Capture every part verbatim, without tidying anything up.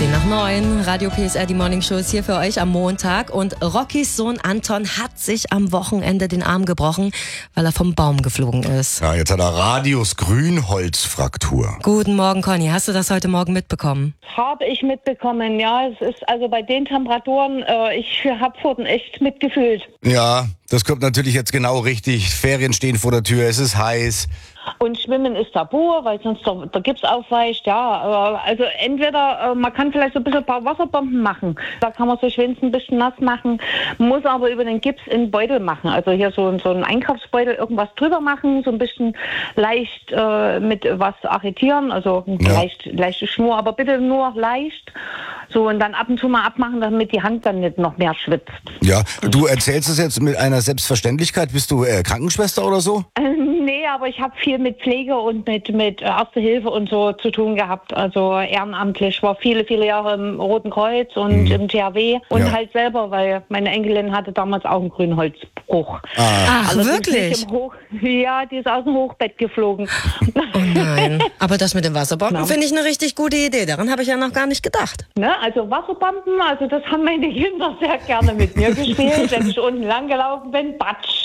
Nach neun, Radio P S R, die Morning Show ist hier für euch am Montag. Und Rockys Sohn Anton hat sich am Wochenende den Arm gebrochen, weil er vom Baum geflogen ist. Ja, jetzt hat er Radius-Grünholzfraktur. Guten Morgen, Conny. Hast du das heute Morgen mitbekommen? Habe ich mitbekommen, ja. Es ist also bei den Temperaturen, äh, ich habe vorhin echt mitgefühlt. Ja, das kommt natürlich jetzt genau richtig. Ferien stehen vor der Tür, es ist heiß. Und Schwimmen ist tabu, weil sonst der, der Gips aufweicht, ja. Also entweder, man kann vielleicht so ein bisschen ein paar Wasserbomben machen. Da kann man sich wenigstens ein bisschen nass machen, muss aber über den Gips in den Beutel machen. Also hier so, so einen Einkaufsbeutel irgendwas drüber machen, so ein bisschen leicht äh, mit was arretieren, also ja. leicht, leichte Schnur, aber bitte nur leicht. So, und dann ab und zu mal abmachen, damit die Hand dann nicht noch mehr schwitzt. Ja, du erzählst es jetzt mit einer Selbstverständlichkeit. Bist du äh, Krankenschwester oder so? Äh, nee, aber ich habe viel mit Pflege und mit, mit Erste Hilfe und so zu tun gehabt. Also ehrenamtlich. War viele, viele Jahre im Roten Kreuz und mhm. im T H W. Und ja. halt selber, weil meine Enkelin hatte damals auch einen Grünholzbruch. Ah. Ach, wirklich? Im Hoch- ja, die ist aus dem Hochbett geflogen. Oh nein. Aber das mit dem Wasserbomben Ja. finde ich eine richtig gute Idee. Daran habe ich ja noch gar nicht gedacht. Ne, also Wasserbomben, also das haben meine Kinder sehr gerne mit mir gespielt. Wenn ich unten lang gelaufen bin, batsch.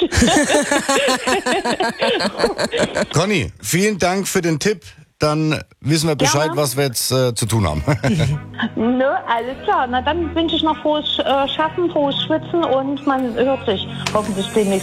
Conny, vielen Dank für den Tipp. Dann wissen wir Bescheid, Gerne. was wir jetzt äh, zu tun haben. Ne, alles klar. Na dann wünsche ich noch frohes äh, Schaffen, frohes Schwitzen und man hört sich hoffentlich demnächst.